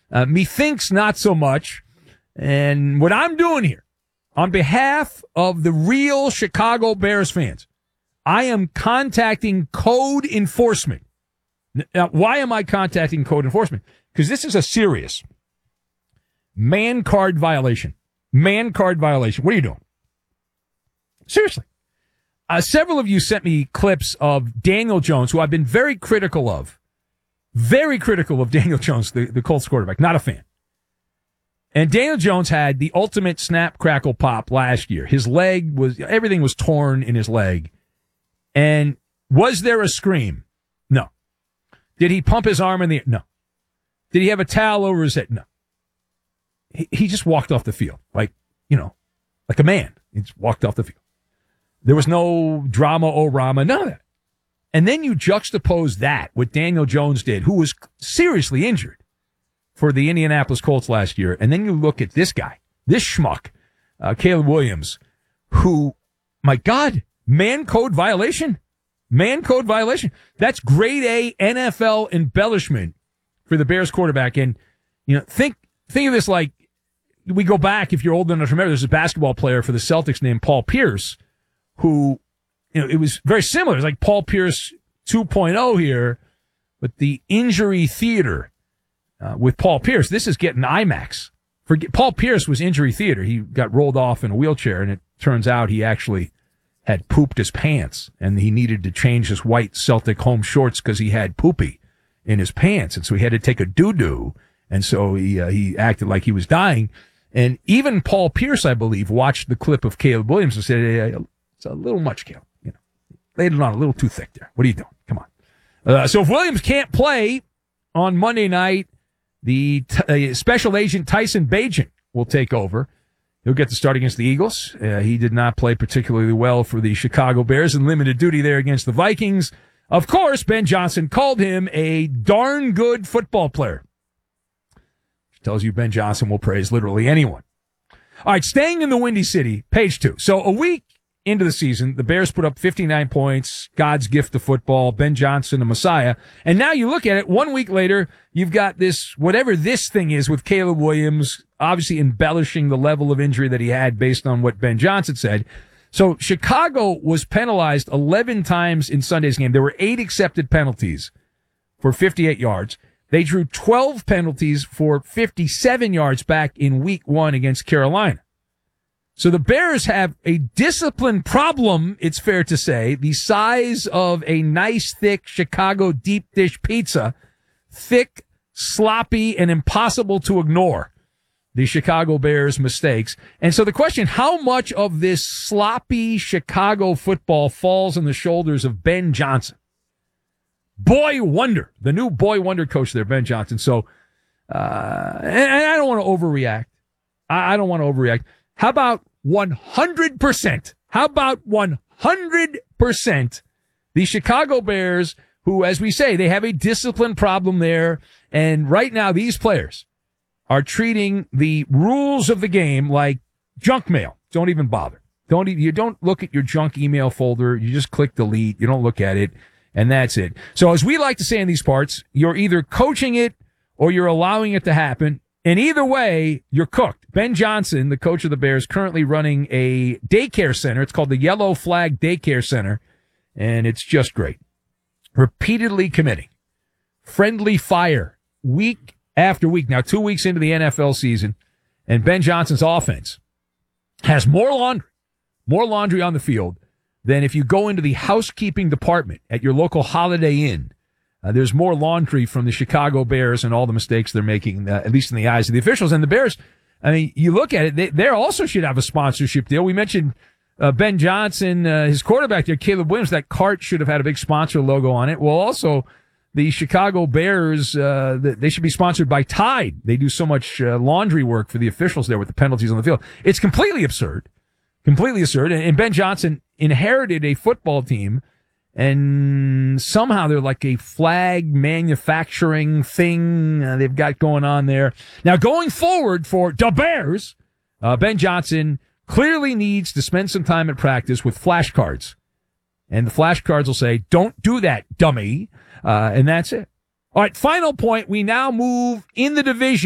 Methinks not so much. And what I'm doing here, on behalf of the real Chicago Bears fans, I am contacting code enforcement. Now, why am I contacting code enforcement? Because this is a serious man card violation. Man card violation. What are you doing? Seriously. Several of you sent me clips of Daniel Jones, who I've been very critical of. Very critical of Daniel Jones, the Colts quarterback. Not a fan. And Daniel Jones had the ultimate snap, crackle, pop last year. His leg everything was torn in his leg. And was there a scream? No. Did he pump his arm in the air? No. Did he have a towel over his head? No. He just walked off the field like a man. He just walked off the field. There was no drama or rama, none of that. And then you juxtapose that, what Daniel Jones did, who was seriously injured for the Indianapolis Colts last year. And then you look at this guy, this schmuck, Caleb Williams, who, my God, man code violation. Man code violation. That's grade A NFL embellishment for the Bears quarterback. And, think of this like, we go back, if you're old enough to remember, there's a basketball player for the Celtics named Paul Pierce, who, it was very similar. It's like Paul Pierce 2.0 here, but the injury theater with Paul Pierce. This is getting IMAX. Paul Pierce was injury theater. He got rolled off in a wheelchair, and it turns out he actually had pooped his pants, and he needed to change his white Celtic home shorts because he had poopy in his pants, and so he had to take a doo-doo, and so he acted like he was dying. And even Paul Pierce, I believe, watched the clip of Caleb Williams and said, hey, it's a little much, Caleb. Laid it on a little too thick there. What are you doing? Come on. So if Williams can't play on Monday night, the special agent Tyson Bagent will take over. He'll get to start against the Eagles. He did not play particularly well for the Chicago Bears in limited duty there against the Vikings. Of course, Ben Johnson called him a darn good football player. Which tells you Ben Johnson will praise literally anyone. All right, staying in the Windy City, page 2. So a week into the season, the Bears put up 59 points, God's gift to football, Ben Johnson, the Messiah. And now you look at it, 1 week later, you've got this, whatever this thing is with Caleb Williams, obviously embellishing the level of injury that he had based on what Ben Johnson said. So Chicago was penalized 11 times in Sunday's game. There were 8 accepted penalties for 58 yards. They drew 12 penalties for 57 yards back in week 1 against Carolina. So the Bears have a discipline problem, it's fair to say, the size of a nice, thick Chicago deep dish pizza, thick, sloppy, and impossible to ignore, the Chicago Bears' mistakes. And so the question, how much of this sloppy Chicago football falls on the shoulders of Ben Johnson? Boy Wonder, the new Boy Wonder coach there, Ben Johnson. So, and I don't want to overreact. I don't want to overreact. How about 100%? How about 100%? The Chicago Bears, who, as we say, they have a discipline problem there. And right now, these players are treating the rules of the game like junk mail. Don't even bother. You don't look at your junk email folder. You just click delete. You don't look at it. And that's it. So as we like to say in these parts, you're either coaching it or you're allowing it to happen. And either way, you're cooked. Ben Johnson, the coach of the Bears, currently running a daycare center. It's called the Yellow Flag Daycare Center, and it's just great. Repeatedly committing friendly fire week after week. Now, 2 weeks into the NFL season, and Ben Johnson's offense has more laundry on the field than if you go into the housekeeping department at your local Holiday Inn. There's more laundry from the Chicago Bears and all the mistakes they're making, at least in the eyes of the officials. And the Bears, I mean, you look at it, they also should have a sponsorship deal. We mentioned Ben Johnson, his quarterback there, Caleb Williams. That cart should have had a big sponsor logo on it. Well, also, the Chicago Bears, they should be sponsored by Tide. They do so much laundry work for the officials there with the penalties on the field. It's completely absurd. Completely absurd. And Ben Johnson inherited a football team, and somehow they're like a flag manufacturing thing they've got going on there. Now, going forward for the Bears, Ben Johnson clearly needs to spend some time at practice with flashcards. And the flashcards will say, don't do that, dummy. And that's it. All right, final point. We now move in the division.